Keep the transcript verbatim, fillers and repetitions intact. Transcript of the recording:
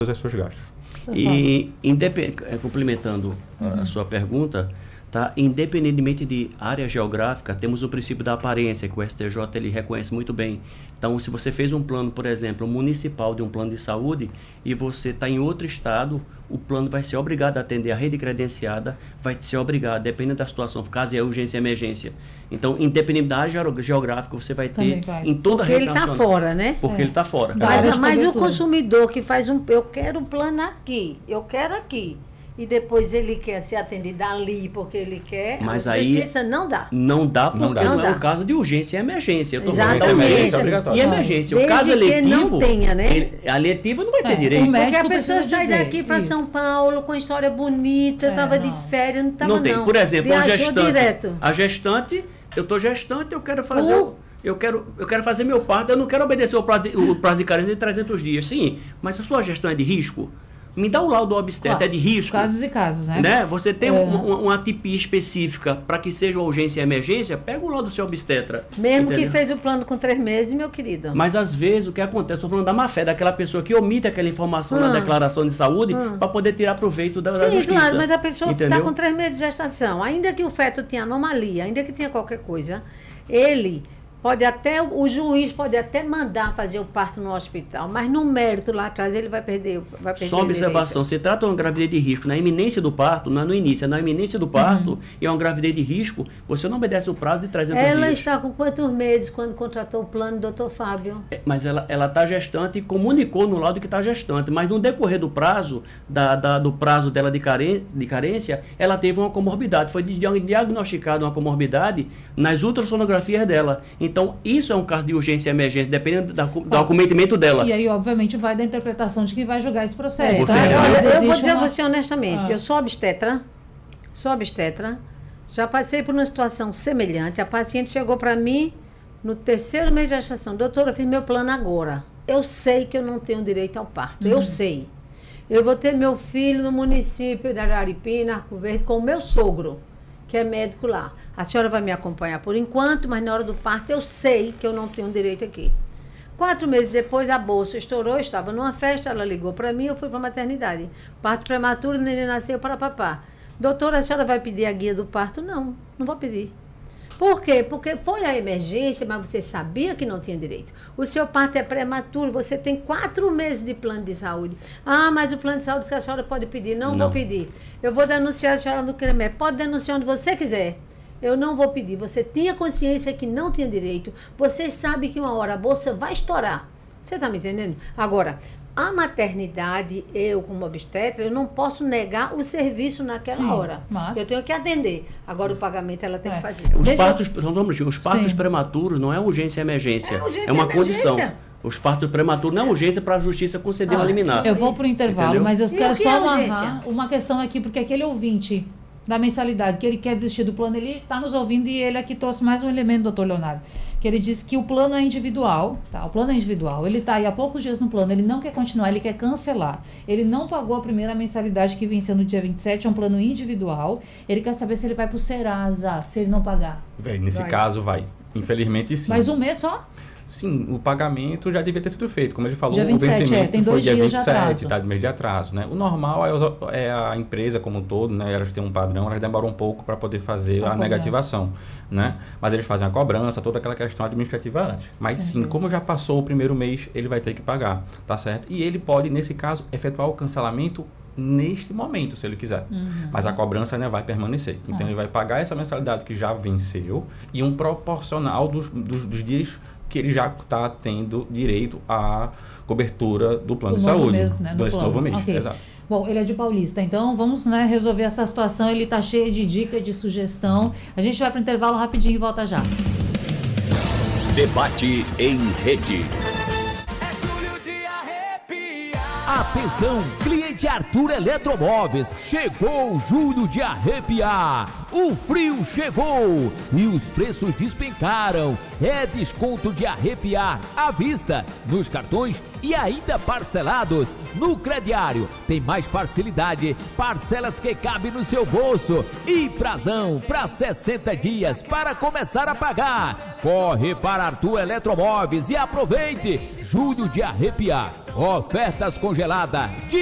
os seus gastos. E, independ... complementando uhum. a sua pergunta, tá? Independentemente de área geográfica, temos o princípio da aparência, que o S T J ele reconhece muito bem. Então, se você fez um plano, por exemplo, municipal de um plano de saúde, e você está em outro estado, o plano vai ser obrigado a atender a rede credenciada, vai ser obrigado, dependendo da situação, caso é urgência e emergência. Então, independente da área geográfica, você vai ter vai. em toda Porque a rede ele está fora, né? Porque é. ele está fora. Mas, mas o consumidor que faz um... Eu quero um plano aqui, eu quero aqui. E depois ele quer ser atendido ali porque ele quer, mas a aí justiça não dá. Não dá porque não, dá. não, não é um caso de urgência e emergência. Eu tô Exatamente. falando emergência, é obrigatório. E emergência. Desde o caso eletivo, não tenha, né? ele, a letiva não vai ter é, direito. Porque a pessoa sai dizer, daqui para São Paulo com história bonita, estava é, de férias, não estava não. Tem. não. Por exemplo, a gestante. Direto. A gestante, eu tô gestante, eu quero fazer... Uh. Eu quero, eu quero fazer meu parto, eu não quero obedecer o prazo, o prazo de carência de trezentos dias. Sim, mas a sua gestão é de risco? Me dá o laudo obstetra, claro, é de risco. Casos e casos, né? né? Você tem é. uma, uma atipia específica para que seja urgência e emergência, pega o laudo do seu obstetra. Mesmo entendeu? que fez o plano com três meses, meu querido. Mas às vezes o que acontece, estou falando da má fé, daquela pessoa que omite aquela informação hum. na declaração de saúde hum. para poder tirar proveito da, Sim, da justiça. Sim, claro, mas a pessoa está com três meses de gestação, ainda que o feto tenha anomalia, ainda que tenha qualquer coisa, ele... Pode até, o juiz pode até mandar fazer o parto no hospital, mas no mérito lá atrás ele vai perder, vai perder. Só observação, você trata uma gravidez de risco na iminência do parto, não é no início, é na iminência do parto, uhum. e é uma gravidez de risco, você não obedece o prazo de trezentos ela dias. Ela está com quantos meses quando contratou o plano, doutor Fábio? É, mas ela está gestante e comunicou no laudo que está gestante, mas no decorrer do prazo, da, da, do prazo dela de, care, de carência, ela teve uma comorbidade, foi diagnosticada uma comorbidade nas ultrassonografias dela. Então, isso é um caso de urgência e emergência, dependendo da, do acometimento dela. E aí, obviamente, vai da interpretação de quem vai julgar esse processo. É, tá? eu, eu vou dizer uma... a você honestamente, ah. eu sou obstetra, sou obstetra, já passei por uma situação semelhante. A paciente chegou para mim no terceiro mês de gestação. Doutora, eu fiz meu plano agora. Eu sei que eu não tenho direito ao parto, uhum. eu sei. Eu vou ter meu filho no município de Araripina, Arco Verde, com o meu sogro, que é médico lá. A senhora vai me acompanhar por enquanto, mas na hora do parto eu sei que eu não tenho direito aqui. Quatro meses depois a bolsa estourou, eu estava numa festa, ela ligou para mim, eu fui para a maternidade. Parto prematuro, o neném nasceu para papá. Doutora, a senhora vai pedir a guia do parto? Não, não vou pedir. Por quê? Porque foi a emergência, mas você sabia que não tinha direito. O seu parto é prematuro, você tem quatro meses de plano de saúde. Ah, mas o plano de saúde que a senhora pode pedir. Não, não. vou pedir. Eu vou denunciar a senhora no CREME. Pode denunciar onde você quiser. Eu não vou pedir. Você tinha consciência que não tinha direito. Você sabe que uma hora a bolsa vai estourar. Você está me entendendo? Agora, a maternidade, eu como obstetra, eu não posso negar o serviço naquela Sim, hora. Mas... Eu tenho que atender. Agora o pagamento ela tem é. que fazer. Os Desde partos, eu... os partos prematuros não é urgência e emergência. É, urgência é uma emergência. condição. Os partos prematuros não é urgência para a justiça conceder ah, uma liminar. Eu vou para o intervalo, Entendeu? mas eu e quero que só é amarrar uma questão aqui, porque aquele ouvinte da mensalidade, que ele quer desistir do plano, ele está nos ouvindo e ele aqui trouxe mais um elemento, doutor Leonardo, que ele disse que o plano é individual, tá? O plano é individual, ele está aí há poucos dias no plano, ele não quer continuar, ele quer cancelar. Ele não pagou a primeira mensalidade que venceu no dia vinte e sete, é um plano individual, ele quer saber se ele vai para o Serasa, se ele não pagar. Véi, nesse vai. caso vai, infelizmente sim. Mais um mês só? Sim, o pagamento já devia ter sido feito. Como ele falou, dia vinte e sete, o vencimento é, tem dois foi dia dias vinte e sete, de tá, de mês de atraso, né? O normal é, os, é a empresa como um todo, né? Elas têm um padrão, elas demoram um pouco para poder fazer a, a negativação, né? Mas eles fazem a cobrança, toda aquela questão administrativa antes. Mas uhum. sim, como já passou o primeiro mês, ele vai ter que pagar, tá certo? E ele pode, nesse caso, efetuar o cancelamento neste momento, se ele quiser. Uhum. Mas a cobrança, né, vai permanecer. Então, uhum. ele vai pagar essa mensalidade que já venceu e um proporcional dos, dos, dos dias que ele já está tendo direito à cobertura do plano de saúde. Mês, né? Desse plano. novo mês, okay. exato. Bom, ele é de Paulista, então vamos, né, resolver essa situação. Ele está cheio de dica, de sugestão. A gente vai para o intervalo rapidinho e volta já. Debate em rede. É julho de arrepiar. Atenção, cliente Arthur Eletromóveis. Chegou o julho de arrepiar. O frio chegou e os preços despencaram. É desconto de arrepiar à vista, nos cartões e ainda parcelados. No crediário tem mais facilidade, parcelas que cabem no seu bolso e prazão para sessenta dias para começar a pagar. Corre para Arthur Eletromóveis e aproveite julho de arrepiar. Ofertas congeladas de